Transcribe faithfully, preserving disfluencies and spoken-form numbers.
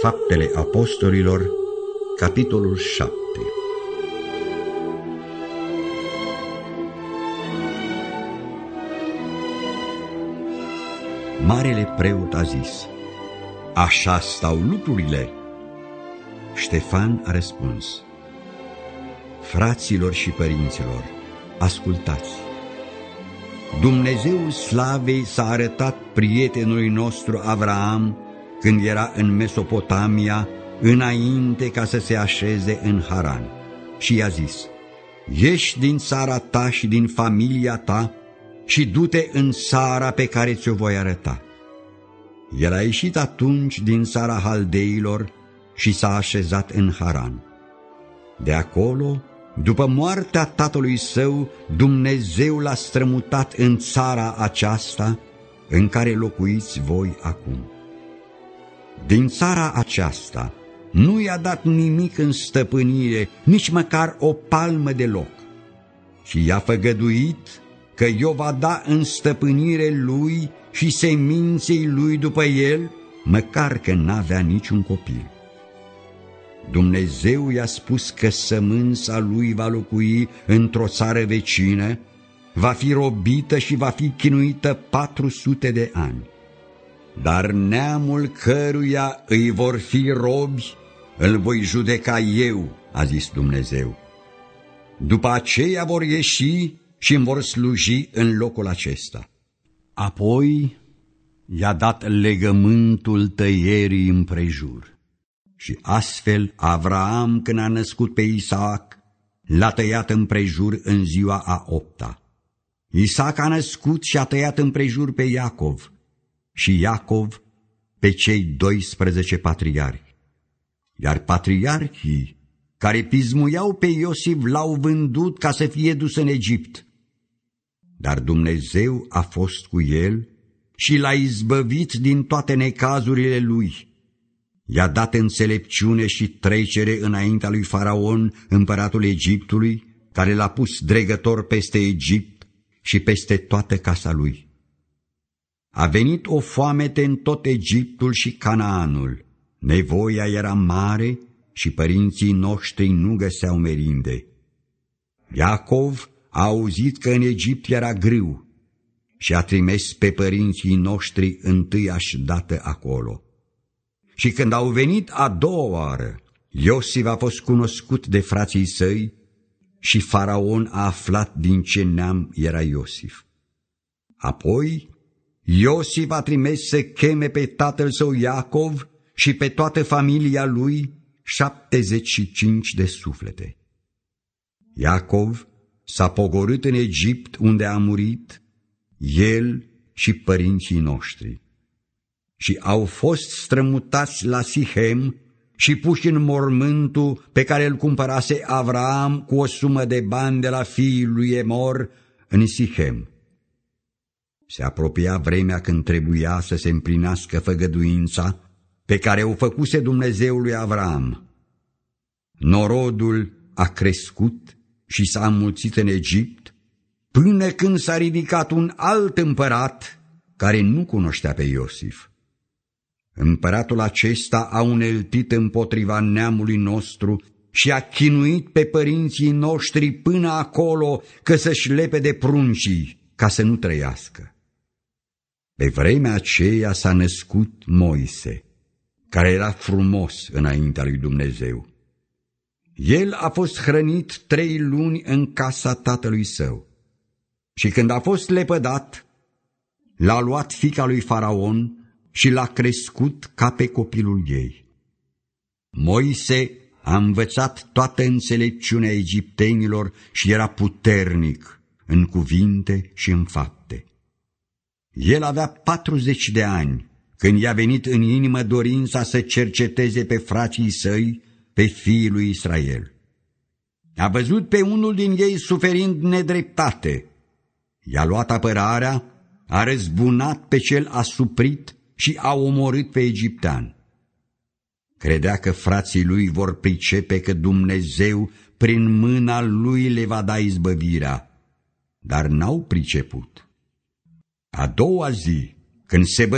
Faptele Apostolilor, capitolul șapte. Marele preot a zis: așa stau lucrurile? Ștefan a răspuns: fraților și părinților, ascultați! Dumnezeul slavei s-a arătat prietenului nostru Avraam când era în Mesopotamia, înainte ca să se așeze în Haran, și i-a zis: ieși din țara ta și din familia ta și du-te în țara pe care ți-o voi arăta. El a ieșit atunci din țara Haldeilor și s-a așezat în Haran. De acolo, după moartea tatălui său, Dumnezeu l-a strămutat în țara aceasta în care locuiți voi acum. Din țara aceasta nu i-a dat nimic în stăpânire, nici măcar o palmă de loc, și i-a făgăduit că i-o va da în stăpânire lui și seminței lui după el, măcar că n-avea niciun copil. Dumnezeu i-a spus că sămânța lui va locui într-o țară vecină, va fi robită și va fi chinuită patru sute de ani. Dar neamul căruia îi vor fi robi, îl voi judeca eu, a zis Dumnezeu. După aceea vor ieși și îmi vor sluji în locul acesta. Apoi i-a dat legământul tăierii împrejur. Și astfel Avraam, când a născut pe Isaac, l-a tăiat împrejur în ziua a opta. Isaac a născut și a tăiat împrejur pe Iacov și Iacov pe cei doisprezece patriarhi. Iar patriarhii care pismuiau pe Iosif l-au vândut ca să fie dus în Egipt. Dar Dumnezeu a fost cu el și l-a izbăvit din toate necazurile lui. I-a dat înțelepciune și trecere înaintea lui Faraon, împăratul Egiptului, care l-a pus dregător peste Egipt și peste toată casa lui. A venit o foamete în tot Egiptul și Canaanul. Nevoia era mare și părinții noștri nu găseau merinde. Iacov a auzit că în Egipt era grâu și a trimis pe părinții noștri întâiași dată acolo. Și când au venit a doua oară, Iosif a fost cunoscut de frații săi și Faraon a aflat din ce neam era Iosif. Apoi Iosif a trimis să cheme pe tatăl său Iacov și pe toată familia lui șaptezeci și cinci de suflete. Iacov s-a pogorât în Egipt, unde a murit, el și părinții noștri. Și au fost strămutați la Sihem și puși în mormântul pe care îl cumpărase Avraam cu o sumă de bani de la fiii lui Emor în Sihem. Se apropia vremea când trebuia să se împlinească făgăduința pe care o făcuse Dumnezeul lui Avraam. Norodul a crescut și s-a înmulțit în Egipt, până când s-a ridicat un alt împărat care nu cunoștea pe Iosif. Împăratul acesta a uneltit împotriva neamului nostru și a chinuit pe părinții noștri până acolo că să-și lepe de pruncii ca să nu trăiască. Pe vremea aceea s-a născut Moise, care era frumos înaintea lui Dumnezeu. El a fost hrănit trei luni în casa tatălui său și când a fost lepădat, l-a luat fiica lui Faraon și l-a crescut ca pe copilul ei. Moise a învățat toată înțelepciunea egiptenilor și era puternic în cuvinte și în fapte. El avea patruzeci de ani când i-a venit în inimă dorința să cerceteze pe frații săi, pe fiii lui Israel. A văzut pe unul din ei suferind nedreptate. I-a luat apărarea, a răzbunat pe cel asuprit și a omorât pe egiptean. Credea că frații lui vor pricepe că Dumnezeu prin mâna lui le va da izbăvirea, dar n-au priceput. A doua zi, când se